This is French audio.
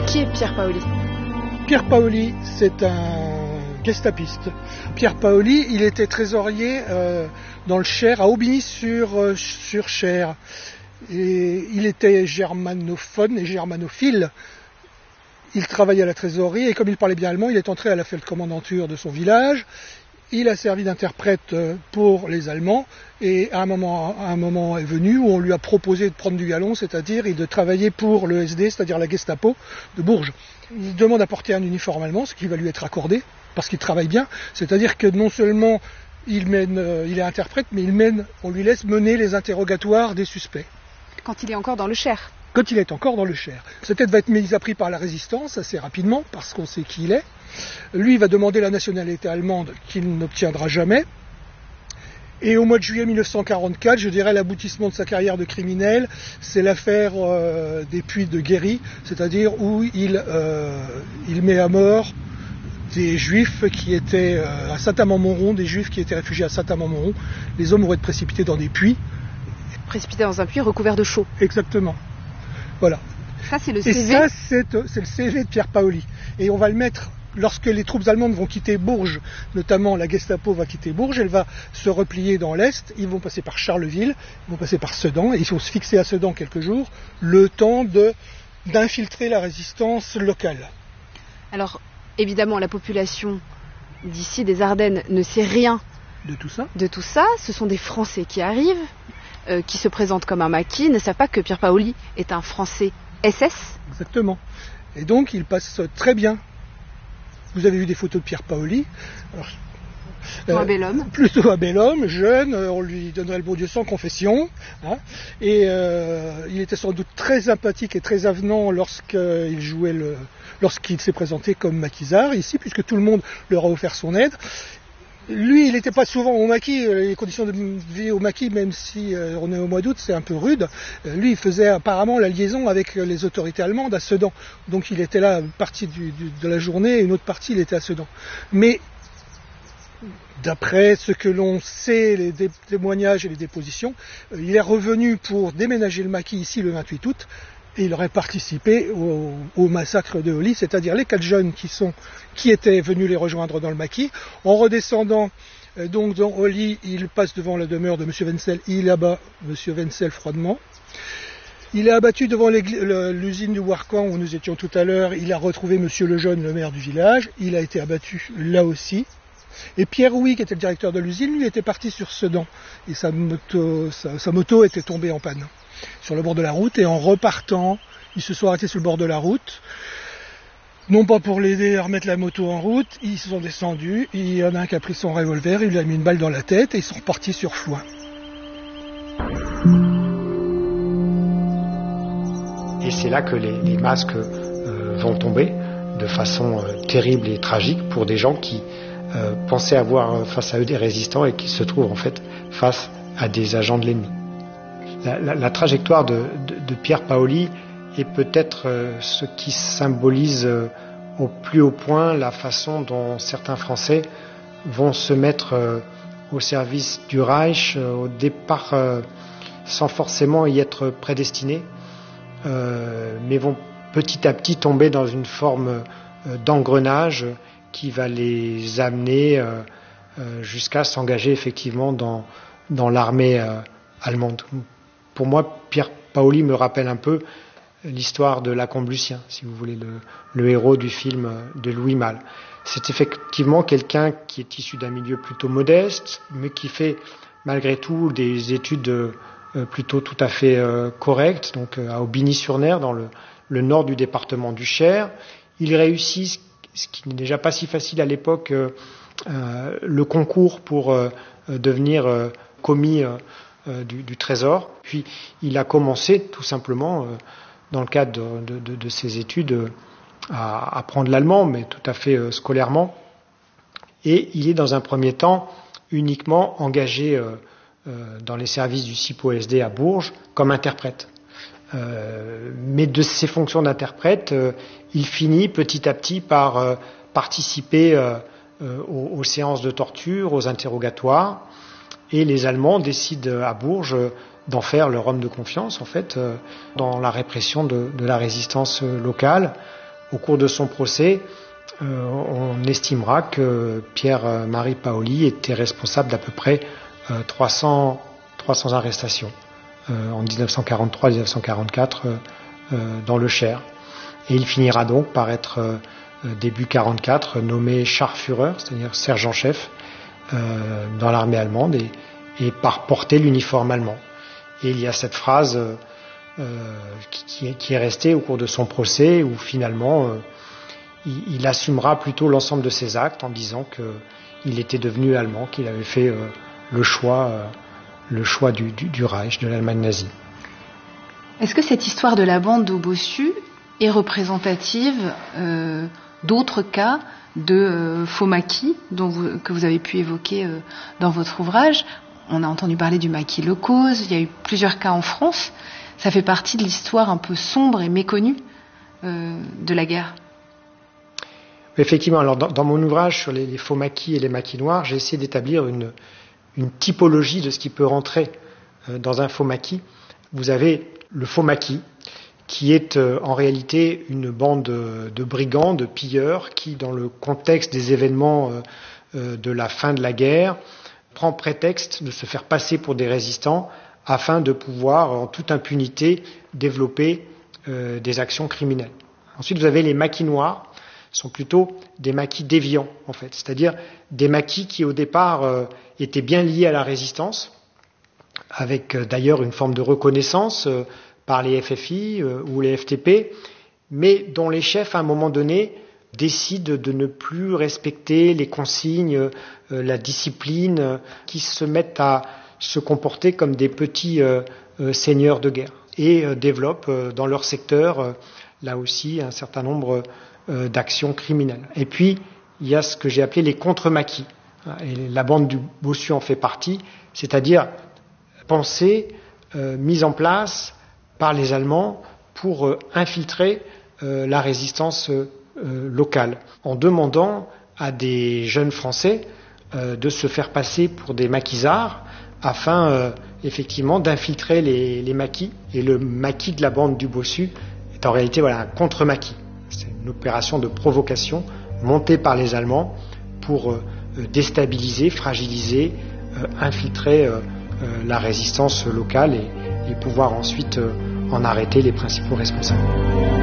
Qui est Pier Paoli ? Pier Paoli, c'est un gestapiste. Pier Paoli, il était trésorier dans le Cher, à Aubigny-sur-Cher. Et il était germanophone et germanophile. Il travaillait à la trésorerie et comme il parlait bien allemand, il est entré à la feldkommandantur de son village. Il a servi d'interprète pour les Allemands et un moment est venu où on lui a proposé de prendre du galon, c'est-à-dire de travailler pour le SD, c'est-à-dire la Gestapo de Bourges. Il demande à porter un uniforme allemand, ce qui va lui être accordé parce qu'il travaille bien. C'est-à-dire que non seulement il est interprète, mais on lui laisse mener les interrogatoires des suspects. Quand il est encore dans le Cher. Quand il est encore dans le Cher. Sa tête va être mise à prix par la résistance assez rapidement, parce qu'on sait qui il est. Lui, il va demander la nationalité allemande qu'il n'obtiendra jamais. Et au mois de juillet 1944, je dirais l'aboutissement de sa carrière de criminel, c'est l'affaire des puits de Guéry, c'est-à-dire où il met à mort des juifs qui étaient à Saint-Amand-Montrond, des juifs qui étaient réfugiés à Saint-Amand-Montrond. Les hommes vont être précipités dans des puits. Précipités dans un puits recouvert de chaux. Exactement. Voilà. Ça, c'est le CV. Et ça, c'est le CV de Pier Paoli. Et on va le mettre, lorsque les troupes allemandes vont quitter Bourges, notamment la Gestapo va quitter Bourges, elle va se replier dans l'Est, ils vont passer par Charleville, ils vont passer par Sedan, et ils vont se fixer à Sedan quelques jours, le temps d'infiltrer la résistance locale. Alors, évidemment, la population d'ici, des Ardennes, ne sait rien de tout ça. Ce sont des Français qui arrivent, qui se présentent comme un maquis, ne savent pas que Pier Paoli est un Français SS. Exactement. Et donc, il passe très bien. Vous avez vu des photos de Pier Paoli. Un bel homme. Plutôt un bel homme, jeune, on lui donnerait le bon Dieu sans confession. Hein, et il était sans doute très sympathique et très avenant lorsqu'il s'est présenté comme maquisard ici, puisque tout le monde leur a offert son aide. Lui, il n'était pas souvent au maquis, les conditions de vie au maquis, même si on est au mois d'août, c'est un peu rude. Lui, il faisait apparemment la liaison avec les autorités allemandes à Sedan. Donc il était là une partie de la journée et une autre partie, il était à Sedan. Mais d'après ce que l'on sait, les témoignages et les dépositions, il est revenu pour déménager le maquis ici le 28 août. Et il aurait participé au massacre de Olly, c'est-à-dire les 4 jeunes qui étaient venus les rejoindre dans le maquis. En redescendant donc dans Olly, il passe devant la demeure de M. Wenzel, il abat M. Wenzel froidement. Il est abattu devant l'usine du Warcan où nous étions tout à l'heure, il a retrouvé M. Lejeune, le maire du village, il a été abattu là aussi. Et Pierre Rouy, qui était le directeur de l'usine, lui était parti sur Sedan et sa moto était tombée en panne sur le bord de la route, et en repartant, ils se sont arrêtés sur le bord de la route, non pas pour l'aider à remettre la moto en route, ils se sont descendus, il y en a un qui a pris son revolver, il lui a mis une balle dans la tête, et ils sont repartis sur Flouin. Et c'est là que les masques vont tomber de façon terrible et tragique pour des gens qui pensaient avoir face à eux des résistants et qui se trouvent en fait face à des agents de l'ennemi. La trajectoire de Pier Paoli est peut-être ce qui symbolise au plus haut point la façon dont certains Français vont se mettre au service du Reich au départ sans forcément y être prédestinés, mais vont petit à petit tomber dans une forme d'engrenage qui va les amener jusqu'à s'engager effectivement dans l'armée allemande. Pour moi, Pier Paoli me rappelle un peu l'histoire de Lacombe-Lucien, si vous voulez, le héros du film de Louis Malle. C'est effectivement quelqu'un qui est issu d'un milieu plutôt modeste, mais qui fait malgré tout des études plutôt tout à fait correctes, donc à Aubigny-sur-Ner, dans le nord du département du Cher. Il réussit, ce qui n'est déjà pas si facile à l'époque, le concours pour devenir commis du Trésor. Puis il a commencé tout simplement, dans le cadre de ses études, à apprendre l'allemand, mais tout à fait scolairement. Et il est dans un premier temps uniquement engagé dans les services du CIPO-SD à Bourges comme interprète. Mais de ses fonctions d'interprète, il finit petit à petit par participer aux séances de torture, aux interrogatoires. Et les Allemands décident à Bourges d'en faire leur homme de confiance, en fait, dans la répression de la résistance locale, Au cours de son procès, on estimera que Pierre-Marie Paoli était responsable d'à peu près 300 arrestations en 1943-1944 dans le Cher. Et il finira donc par être début 1944 nommé Scharführer, c'est-à-dire sergent-chef dans l'armée allemande et par porter l'uniforme allemand. Et il y a cette phrase qui est restée au cours de son procès où finalement il assumera plutôt l'ensemble de ses actes en disant qu'il était devenu allemand, qu'il avait fait le choix du Reich, de l'Allemagne nazie. Est-ce que cette histoire de la bande au bossu est représentative d'autres cas de faux maquis que vous avez pu évoquer dans votre ouvrage? On a entendu parler du maquis Lecause, il y a eu plusieurs cas en France. Ça fait partie de l'histoire un peu sombre et méconnue de la guerre. Effectivement, alors dans mon ouvrage sur les faux maquis et les maquis noirs, j'ai essayé d'établir une typologie de ce qui peut rentrer dans un faux maquis. Vous avez le faux maquis, qui est en réalité une bande de brigands, de pilleurs, qui, dans le contexte des événements de la fin de la guerre, prend prétexte de se faire passer pour des résistants afin de pouvoir, en toute impunité, développer des actions criminelles. Ensuite, vous avez les maquis noirs, sont plutôt des maquis déviants, en fait, c'est-à-dire des maquis qui, au départ, étaient bien liés à la résistance, avec d'ailleurs une forme de reconnaissance par les FFI ou les FTP, mais dont les chefs, à un moment donné, décident de ne plus respecter les consignes, la discipline, qui se mettent à se comporter comme des petits seigneurs de guerre et développent dans leur secteur, là aussi, un certain nombre d'actions criminelles. Et puis, il y a ce que j'ai appelé les contre-maquis. Et la bande du bossu en fait partie, c'est-à-dire pensée mise en place par les Allemands pour infiltrer la résistance locale, en demandant à des jeunes Français de se faire passer pour des maquisards afin effectivement d'infiltrer les maquis. Et le maquis de la bande du bossu est en réalité un contre-maquis. C'est une opération de provocation montée par les Allemands pour déstabiliser, fragiliser, infiltrer la résistance locale et pouvoir ensuite en arrêter les principaux responsables.